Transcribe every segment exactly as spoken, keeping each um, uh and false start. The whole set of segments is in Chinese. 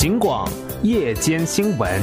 警广夜间新闻。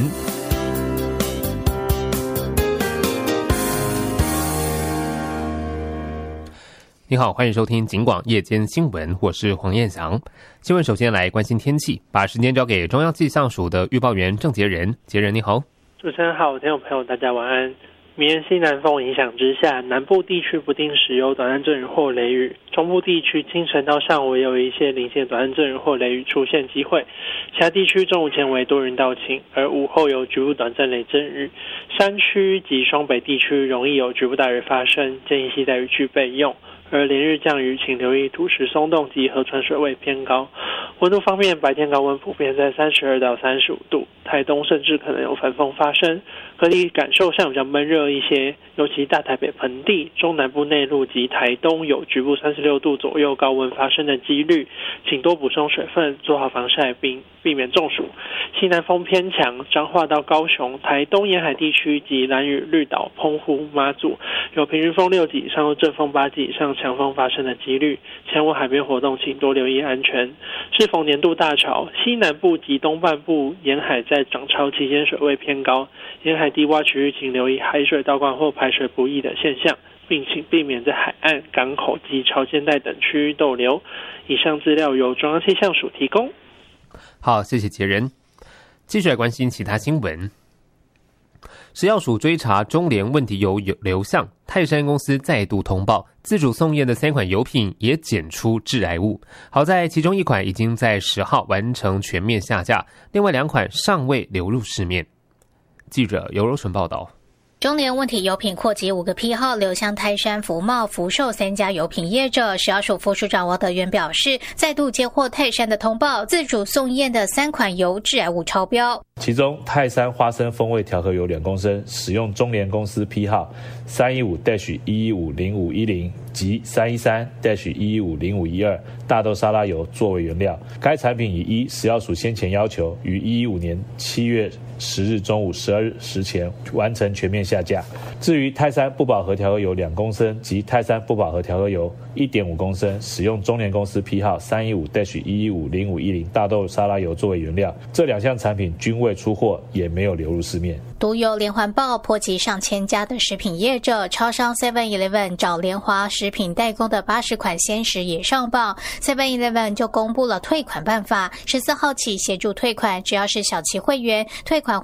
你好，欢迎收听警广夜间新闻，我是黄彦翔。新闻首先来关心天气，把时间交给中央气象署的预报员郑杰仁。杰仁你好。 主持人好，听众朋友大家晚安。明天西南风影响之下，南部地区不定时有短暂阵雨或雷雨，中部地区清晨到上午也有一些零星短暂阵雨或雷雨出现机会，其他地区中午前为多云到晴，而午后有局部短暂雷阵雨。山区及双北地区容易有局部大雨发生，建议携带雨具备用。而连日降雨，请留意土石松动及河川水位偏高。温度方面，白天高温普遍在三十二到三十五度，台东甚至可能有反风发生，各地感受上比较闷热一些，尤其大台北盆地、中南部内陆及台东有局部三十六度左右高温发生的几率，请多补充水分，做好防晒并避免中暑。西南风偏强，彰化到高雄、台东沿海地区及兰屿、绿岛、澎湖、马祖有平均风六级以上或阵风八级以上强风发生的几率，前往海边活动请多留意安全。适逢年度大潮，西南部及东半部沿海在涨潮期间水位偏高，沿海低洼区域请留意海水倒灌或排水不易的现象，并请避免在海岸、港口及潮间带等区域逗留。以上资料由中央气象署提供。 好，谢谢杰仁。继续来关心其他新闻。食药署追查中联问题油流向，泰山公司再度通报，自主送验的三款油品也检出致癌物。好在其中一款已经在十号完成全面下架，另外两款尚未流入市面。记者尤柔纯报道。 中联问题油品扩及五个批号流向泰山、福茂、福寿三家油品业者。食药署副署长王德元表示，再度接获泰山的通报，自主送验的三款油致癌物超标。 其中泰山花生风味调和油两公升，使用中联公司批号三一五 一一五零五一零及三一三 一一五零五一二大豆沙拉油作为原料。该产品已依食药署先前要求，于一一五年七月十日中午十二时前完成全面下架。至于泰山不饱和调和油两公升及泰山不饱和调和油 一点五公升，使用中联公司批号三一五 一一五零五一零大豆沙拉油作为原料，这两项产品均未出货，也没有流入市面。 独有连环报波及上千家的食品业者，超商 seven eleven 找联华食品代工的八十款鲜食也上榜。seven eleven 就公布了退款办法，十四号起协助退款，只要是小七会员，退款